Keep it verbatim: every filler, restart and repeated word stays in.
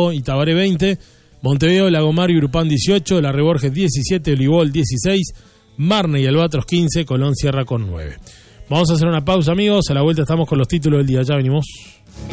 uno y Tabaré veinte. Montevideo, Lagomar y Urupán dieciocho. La Reborges diecisiete, Olivol dieciséis. Marne y Albatros quince. Colón cierra con nueve. Vamos a hacer una pausa, amigos. A la vuelta estamos con los títulos del día. Ya venimos.